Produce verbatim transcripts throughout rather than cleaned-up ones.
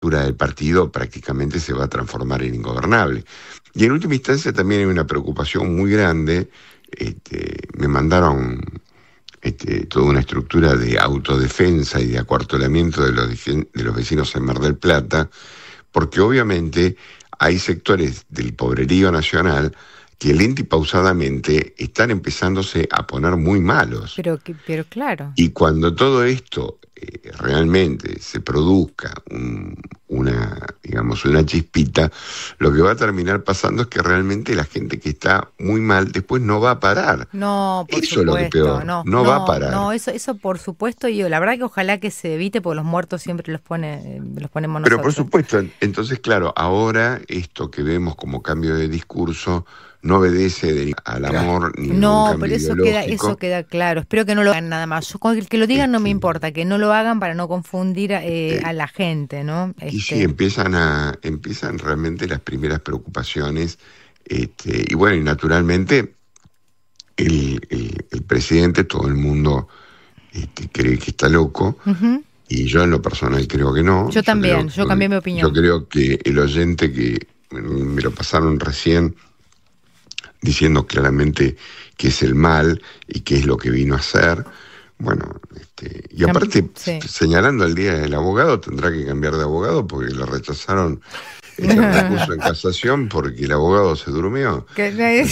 del partido prácticamente se va a transformar en ingobernable. Y en última instancia también hay una preocupación muy grande. Este, me mandaron este, toda una estructura de autodefensa y de acuartelamiento de los, de los vecinos en Mar del Plata, porque obviamente hay sectores del pobrerío nacional que lenta y pausadamente están empezándose a poner muy malos. Pero, pero claro. Y cuando todo esto eh, realmente se produzca un, una, digamos, una chispita, lo que va a terminar pasando es que realmente la gente que está muy mal después no va a parar. No, por eso supuesto, es lo que peor. No, no, no va a parar. No, eso, eso por supuesto. Y la verdad que ojalá que se evite, porque los muertos siempre los pone, los ponemos nosotros. Pero por supuesto, entonces claro, ahora esto que vemos como cambio de discurso no obedece de, al amor ni no, a un cambio pero eso ideológico. queda, eso queda claro. Espero que no lo hagan nada más. Yo con el que lo digan no me importa, que no lo hagan para no confundir eh, eh, a la gente, ¿no? Y este... sí, empiezan a empiezan realmente las primeras preocupaciones, este, y bueno, y naturalmente el, el, el presidente, todo el mundo este, cree que está loco. Uh-huh. Y yo en lo personal creo que no. Yo, yo también, creo, yo cambié mi opinión. Yo creo que el oyente que me lo pasaron recién diciendo claramente que es el mal y que es lo que vino a hacer, bueno, este, y aparte sí. señalando al día del abogado, tendrá que cambiar de abogado porque le rechazaron el recurso en casación porque el abogado se durmió. Que,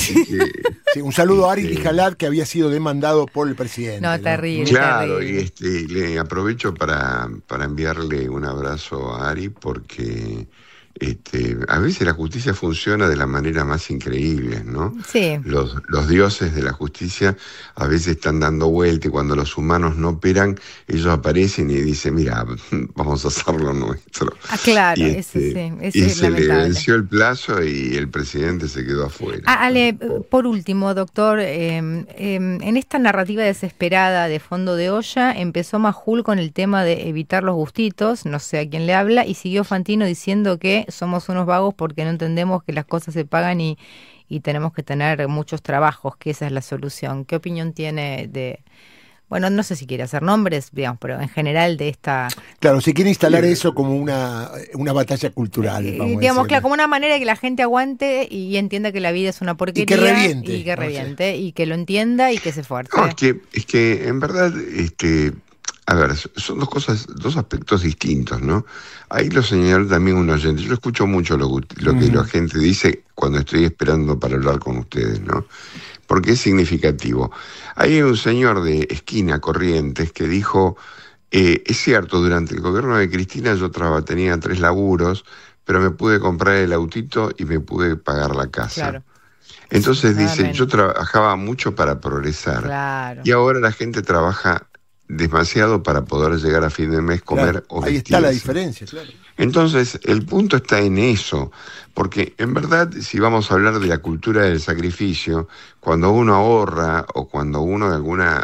sí, un saludo a Ari Lijalad, que había sido demandado por el presidente. No, terrible. Claro, terrible. y este, le aprovecho para, para enviarle un abrazo a Ari porque este, a veces la justicia funciona de la manera más increíble, ¿no? Sí. Los, los dioses de la justicia a veces están dando vuelta y cuando los humanos no operan, ellos aparecen y dicen, mira, vamos a hacer lo nuestro. Ah, claro, y ese este, sí, ese y es se lamentable. le venció el plazo y el presidente se quedó afuera. Ah, Ale, por último, doctor, eh, eh, en esta narrativa desesperada de fondo de olla, empezó Majul con el tema de evitar los gustitos, no sé a quién le habla, y siguió Fantino diciendo que somos unos vagos porque no entendemos que las cosas se pagan y, y tenemos que tener muchos trabajos, que esa es la solución. ¿Qué opinión tiene de, bueno, no sé si quiere hacer nombres, digamos, pero en general de esta... Claro, si quiere instalar eso como una, una batalla cultural, eh, vamos digamos, a claro, como una manera de que la gente aguante y entienda que la vida es una porquería. Y que reviente. Y que reviente, y que lo entienda y que se esfuerce. No, es que, es que en verdad... este A ver, son dos cosas, dos aspectos distintos, ¿no? Ahí lo señaló también un oyente. Yo escucho mucho lo, lo que uh-huh. la gente dice cuando estoy esperando para hablar con ustedes, ¿no? Porque es significativo. Hay un señor de esquina, Corrientes, que dijo, eh, es cierto, durante el gobierno de Cristina yo traba, tenía tres laburos, pero me pude comprar el autito y me pude pagar la casa. Claro. Entonces sí, dice, yo trabajaba mucho para progresar. Claro. Y ahora la gente trabaja demasiado para poder llegar a fin de mes, comer claro, o ahí vestirse. está la diferencia, claro. Entonces, el punto está en eso, porque en verdad, si vamos a hablar de la cultura del sacrificio, cuando uno ahorra o cuando uno de alguna,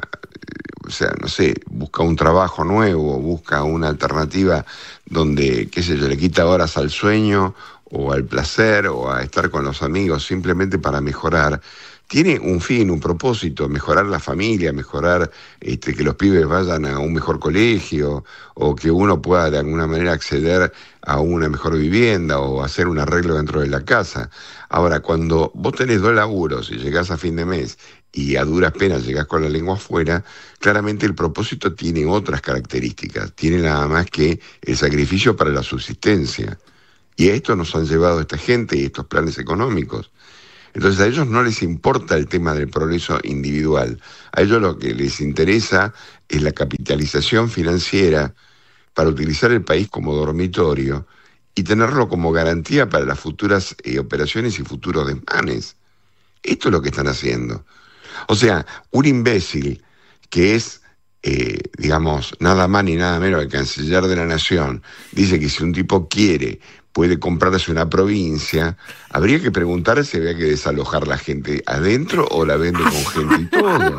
o sea, no sé, busca un trabajo nuevo, busca una alternativa donde, qué sé yo, le quita horas al sueño o al placer o a estar con los amigos simplemente para mejorar, tiene un fin, un propósito, mejorar la familia, mejorar este, que los pibes vayan a un mejor colegio o que uno pueda de alguna manera acceder a una mejor vivienda o hacer un arreglo dentro de la casa. Ahora, cuando vos tenés dos laburos y llegás a fin de mes y a duras penas llegás con la lengua afuera, claramente el propósito tiene otras características, tiene nada más que el sacrificio para la subsistencia. Y a esto nos han llevado esta gente y estos planes económicos. Entonces a ellos no les importa el tema del progreso individual, a ellos lo que les interesa es la capitalización financiera para utilizar el país como dormitorio y tenerlo como garantía para las futuras eh, operaciones y futuros desmanes. Esto es lo que están haciendo. O sea, un imbécil que es, eh, digamos, nada más ni nada menos el canciller de la nación, dice que si un tipo quiere... puede comprarse una provincia, habría que preguntar si había que desalojar la gente adentro o la vende con gente y todo.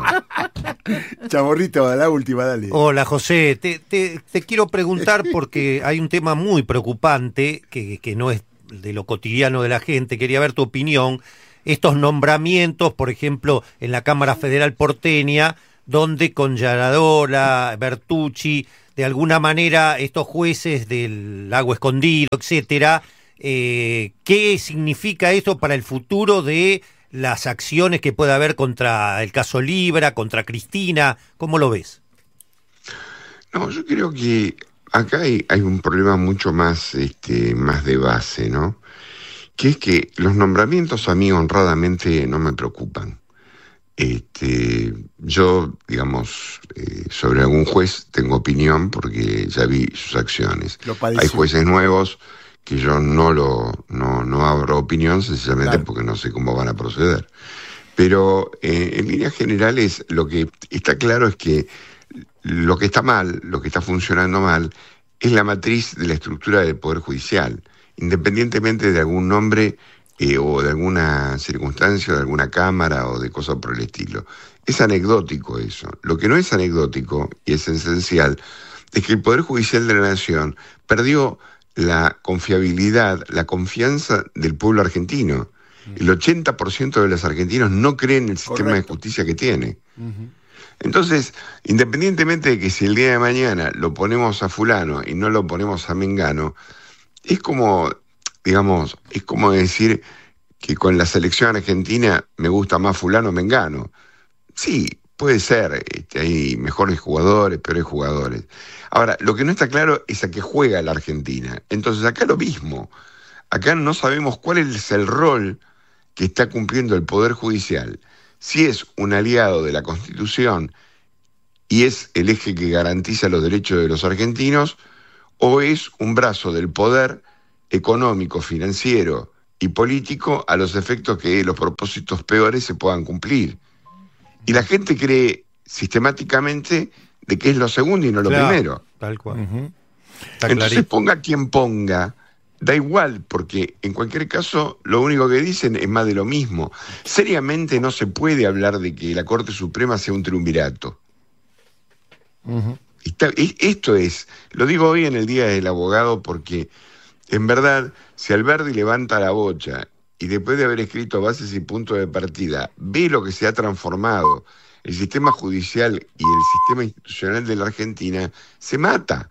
Chamorrito, la última, dale. Hola, José, te, te, te quiero preguntar porque hay un tema muy preocupante que, que no es de lo cotidiano de la gente, quería ver tu opinión, estos nombramientos, por ejemplo, en la Cámara Federal porteña, donde con Yaradora, Bertucci, de alguna manera estos jueces del lago escondido, etcétera, eh, ¿qué significa esto para el futuro de las acciones que puede haber contra el caso Libra, contra Cristina? ¿Cómo lo ves? No, yo creo que acá hay, hay un problema mucho más, este, más de base, ¿no? Que es que los nombramientos a mí honradamente no me preocupan. Este, yo, digamos, eh, sobre algún juez tengo opinión porque ya vi sus acciones. Hay jueces nuevos que yo no lo no, no abro opinión sencillamente claro. porque no sé cómo van a proceder. Pero eh, en líneas generales lo que está claro es que lo que está mal, lo que está funcionando mal, es la matriz de la estructura del Poder Judicial, independientemente de algún nombre Eh, o de alguna circunstancia, de alguna cámara o de cosas por el estilo. Es anecdótico eso. Lo que no es anecdótico, y es esencial, es que el Poder Judicial de la Nación perdió la confiabilidad, la confianza del pueblo argentino. El ochenta por ciento de los argentinos no creen en el sistema Correcto. de justicia que tiene. Uh-huh. Entonces, independientemente de que si el día de mañana lo ponemos a fulano y no lo ponemos a mengano, es como... digamos, es como decir que con la selección argentina me gusta más fulano o mengano. Sí, puede ser, este, hay mejores jugadores, peores jugadores. Ahora, lo que no está claro es a qué juega la Argentina. Entonces, acá lo mismo. Acá no sabemos cuál es el rol que está cumpliendo el Poder Judicial. Si es un aliado de la Constitución y es el eje que garantiza los derechos de los argentinos, o es un brazo del poder económico, financiero y político a los efectos que los propósitos peores se puedan cumplir. Y la gente cree sistemáticamente de que es lo segundo y no lo claro, primero. Tal cual. Uh-huh. Entonces ponga quien ponga, da igual, porque en cualquier caso lo único que dicen es más de lo mismo. Seriamente no se puede hablar de que la Corte Suprema sea un triunvirato. Uh-huh. Está, esto es, lo digo hoy en el Día del Abogado porque en verdad, si Alberdi levanta la bocha y después de haber escrito bases y puntos de partida, ve lo que se ha transformado el sistema judicial y el sistema institucional de la Argentina, se mata,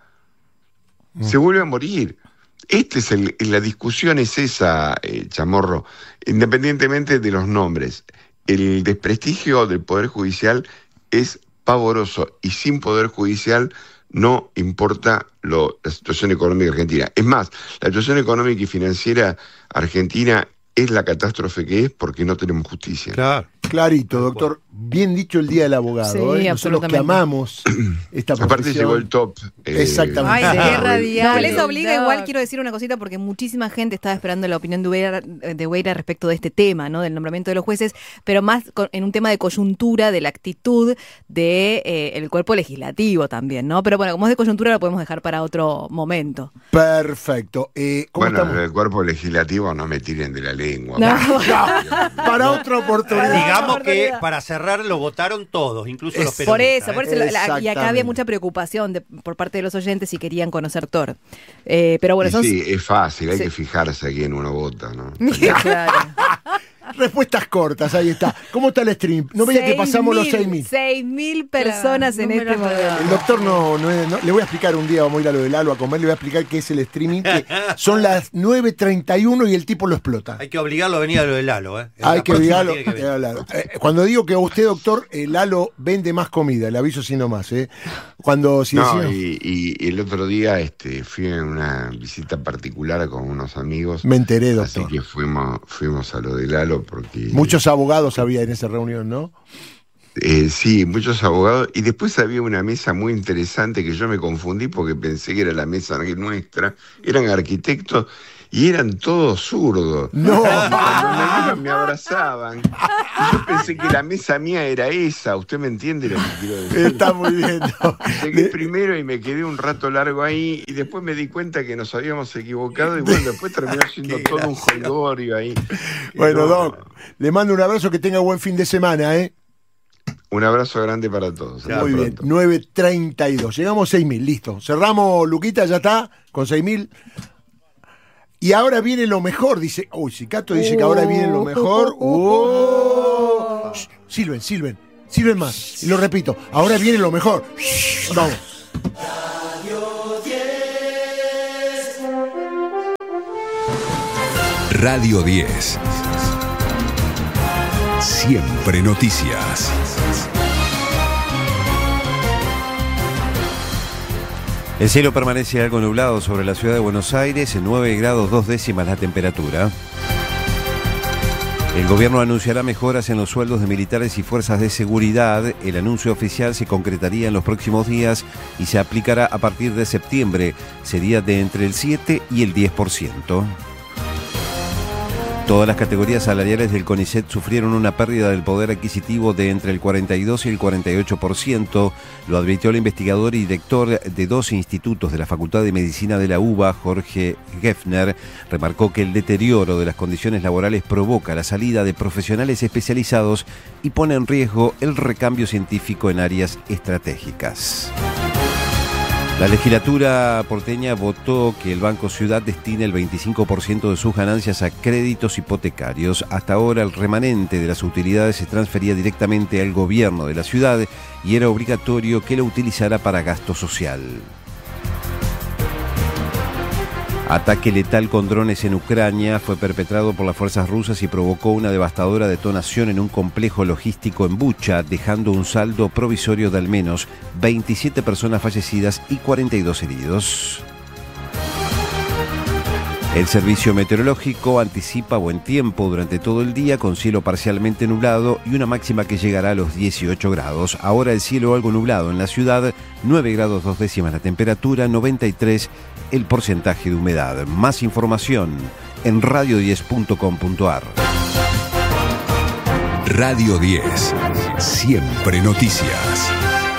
mm. se vuelve a morir. Este es el, la discusión es esa, eh, Chamorro, independientemente de los nombres. El desprestigio del Poder Judicial es pavoroso y sin Poder Judicial no importa lo, la situación económica argentina. Es más, la situación económica y financiera argentina es la catástrofe que es porque no tenemos justicia. Claro. Clarito, doctor. Bien dicho el Día del Abogado. Sí, ¿eh? Nosotros que amamos esta profesión. Aparte llegó el top. Eh, Exactamente. Ay, qué radial. No les obliga, igual quiero decir una cosita porque muchísima gente estaba esperando la opinión de Hueira, de Hueira respecto de este tema, ¿no? Del nombramiento de los jueces, pero más con, en un tema de coyuntura, de la actitud de eh, el cuerpo legislativo también, ¿no? Pero bueno, como es de coyuntura lo podemos dejar para otro momento. Perfecto. Eh, ¿cómo bueno, estamos? El cuerpo legislativo no me tiren de la lengua. No. No, para otra oportunidad. Digamos que para cerrar lo votaron todos, incluso es, los periodistas. Por eso, por eso ¿eh? la, y acá había mucha preocupación de, por parte de los oyentes si querían conocer Thor. Eh, pero bueno, y son... sí, es fácil, hay sí. que fijarse a quién uno vota, ¿no? Claro. Respuestas cortas, ahí está. ¿Cómo está el stream? No veía que pasamos los seis mil. seis mil personas claro, en este momento. El doctor no, no, no, le voy a explicar un día, vamos a ir a lo de Lalo a comer, le voy a explicar qué es el streaming, que son las nueve treinta y uno y el tipo lo explota. Hay que obligarlo a venir a lo de Lalo, ¿eh? Hay que obligarlo que a Lalo. Eh, cuando digo que a usted, doctor, eh, Lalo vende más comida, le aviso si no más, ¿eh? Cuando si No, decimos... y, y el otro día este, fui en una visita particular con unos amigos. Me enteré, doctor. Así que fuimos, fuimos a lo de Lalo porque... Muchos abogados había en esa reunión, ¿no? Eh, sí, muchos abogados. Y después había una mesa muy interesante que yo me confundí porque pensé que era la mesa nuestra. Eran arquitectos y eran todos zurdos. No. Cuando me vieron me abrazaban. Y yo pensé que la mesa mía era esa. ¿Usted me entiende lo que quiero decir? Está muy bien. ¿No? Llegué primero y me quedé un rato largo ahí y después me di cuenta que nos habíamos equivocado y bueno, después terminó siendo todo un jolgorio ahí. Bueno, no, Doc, le mando un abrazo, que tenga buen fin de semana, ¿eh? Un abrazo grande para todos. Hasta muy bien, nueve treinta y dos. Llegamos a seis mil, listo. Cerramos, Luquita, ya está, con seis mil. Y ahora viene lo mejor, dice. Uy, Cicato dice que ahora viene lo mejor. ¡Oh! Shh, silben, silben, silben más. Y lo repito, ahora viene lo mejor. Shh, vamos. Radio diez. Siempre noticias. El cielo permanece algo nublado sobre la ciudad de Buenos Aires, en nueve grados dos décimas la temperatura. El gobierno anunciará mejoras en los sueldos de militares y fuerzas de seguridad. El anuncio oficial se concretaría en los próximos días y se aplicará a partir de septiembre. Sería de entre el siete y el diez por ciento. Todas las categorías salariales del CONICET sufrieron una pérdida del poder adquisitivo de entre el cuarenta y dos y el cuarenta y ocho por ciento, lo advirtió el investigador y director de dos institutos de la Facultad de Medicina de la UBA, Jorge Geffner. Remarcó que el deterioro de las condiciones laborales provoca la salida de profesionales especializados y pone en riesgo el recambio científico en áreas estratégicas. La legislatura porteña votó que el Banco Ciudad destine el veinticinco por ciento de sus ganancias a créditos hipotecarios. Hasta ahora el remanente de las utilidades se transfería directamente al gobierno de la ciudad y era obligatorio que lo utilizara para gasto social. Ataque letal con drones en Ucrania fue perpetrado por las fuerzas rusas y provocó una devastadora detonación en un complejo logístico en Bucha, dejando un saldo provisorio de al menos veintisiete personas fallecidas y cuarenta y dos heridos. El servicio meteorológico anticipa buen tiempo durante todo el día con cielo parcialmente nublado y una máxima que llegará a los dieciocho grados. Ahora el cielo algo nublado en la ciudad, nueve grados dos décimas la temperatura, noventa y tres el porcentaje de humedad. Más información en radio diez punto com punto ar. Radio diez. Siempre noticias.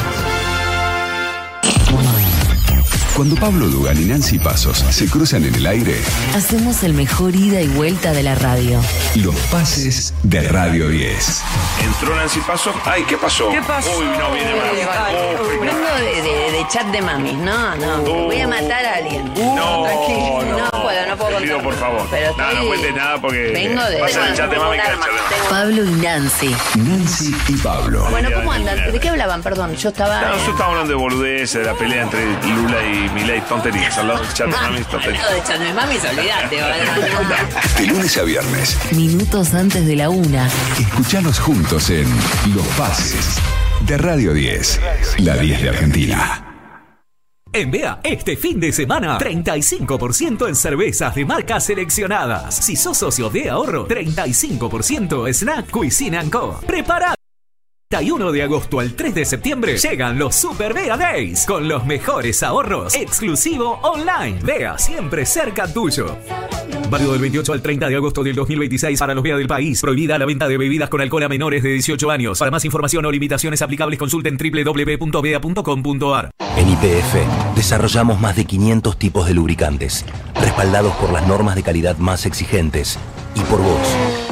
Cuando Pablo Dugan y Nancy Pasos se cruzan en el aire, hacemos el mejor ida y vuelta de la radio. Los pases de Radio diez. Entró Nancy Pasos. Ay, ¿qué pasó? ¿Qué pasó? Uy, no viene más. Oh, Vengo de, de, de chat de mami. No, no. Oh. Voy a matar a alguien. No, no, no. no puedo, no puedo Te pido, contar. por favor. Pero no, estoy... no cuentes nada porque Vengo de... va a ser el chat de mami un que el arma. chat de mami. Pablo y Nancy. Nancy y Pablo. Bueno, ¿cómo andan? ¿De qué hablaban? Perdón, yo estaba... No, nosotros estábamos hablando de boludeces, de la pelea entre Lula y Milei, tonterías. Al lado del chat de mami, tonterías. Hablando de chat de mami, olvídate. De lunes a viernes. Minutos antes de la una. Escuchanos juntos en Los Pases de Radio diez. La diez de Argentina. En B E A, este fin de semana, treinta y cinco por ciento en cervezas de marcas seleccionadas. Si sos socio de Ahorro, treinta y cinco por ciento Snack Cuisine and Co. Prepara. treinta y uno de agosto al tres de septiembre llegan los Super B E A Days con los mejores ahorros, exclusivo online. B E A siempre cerca tuyo. Válido del veintiocho al treinta de agosto del dos mil veintiséis para los B E A del país. Prohibida la venta de bebidas con alcohol a menores de dieciocho años. Para más información o limitaciones aplicables consulten doble u doble u doble u punto bea punto com punto ar. En Y P F desarrollamos más de quinientos tipos de lubricantes, respaldados por las normas de calidad más exigentes y por vos.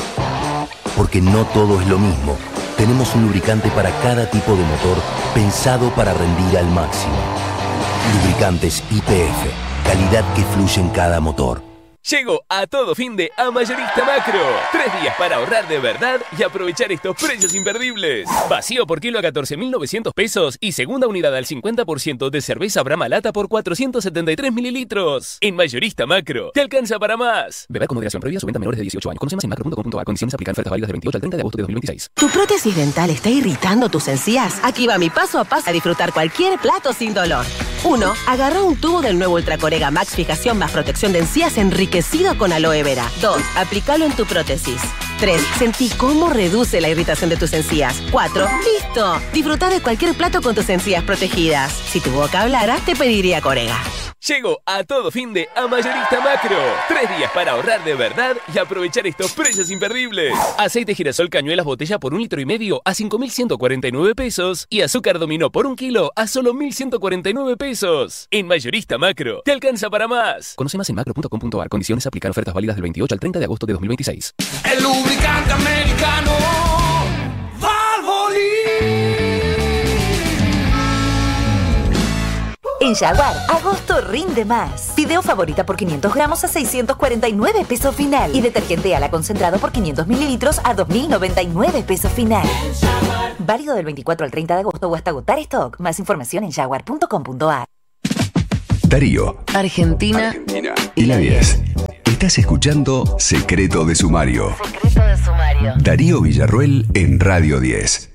Porque no todo es lo mismo. Tenemos un lubricante para cada tipo de motor pensado para rendir al máximo. Lubricantes Y P F, calidad que fluye en cada motor. Llegó a todo fin de a Mayorista Macro. Tres días para ahorrar de verdad y aprovechar estos precios imperdibles. Vacío por kilo a catorce mil novecientos pesos y segunda unidad al cincuenta por ciento de cerveza Brahma Lata por cuatrocientos setenta y tres mililitros. En Mayorista Macro, te alcanza para más. Beber con moderación, prohibida su venta a menores de dieciocho años. Conoce más en macro punto com punto ar. Condiciones aplican. Ofertas válidas del veintiocho al treinta de agosto de dos mil veintiséis. ¿Tu prótesis dental está irritando tus encías? Aquí va mi paso a paso a disfrutar cualquier plato sin dolor. uno. Agarra un tubo del nuevo Ultracorega Max Fijación más protección de encías enriquecido con aloe vera. dos. Aplícalo en tu prótesis. tres. Sentí cómo reduce la irritación de tus encías. cuatro. ¡Listo! Disfruta de cualquier plato con tus encías protegidas. Si tu boca hablara, te pediría Corega. Llegó a todo fin de a Mayorista Macro. Tres días para ahorrar de verdad y aprovechar estos precios imperdibles. Aceite girasol cañuelas botella por un litro y medio a cinco mil ciento cuarenta y nueve pesos y azúcar dominó por un kilo a solo mil ciento cuarenta y nueve pesos. En Mayorista Macro, te alcanza para más. Conoce más en macro punto com punto ar. Condiciones aplican. Ofertas válidas del veintiocho al treinta de agosto de dos mil veintiséis. El lubricante americano Valvoline. En Jaguar, agosto rinde más. Fideo favorita por quinientos gramos a seiscientos cuarenta y nueve pesos final. Y detergente ala concentrado por quinientos mililitros a dos mil noventa y nueve pesos final. Válido del veinticuatro al treinta de agosto o hasta agotar stock. Más información en jaguar punto com punto ar. Darío, Argentina, Argentina y la diez. Estás escuchando Secreto de Sumario. Secreto de Sumario. Darío Villarruel en Radio diez.